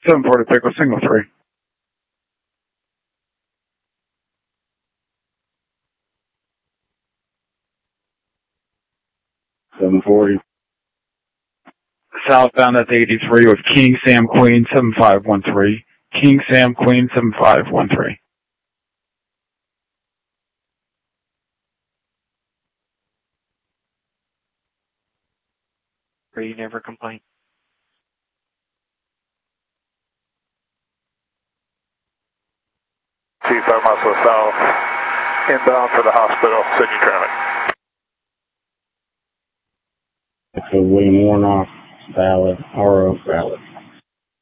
740 Pickle, single 3. Southbound at 83 with King Sam Queen 7513. King Sam Queen 7513. You never complain. T5 Muscle South, inbound for the hospital, Sydney traffic. William Warnoff, valid, RO valid.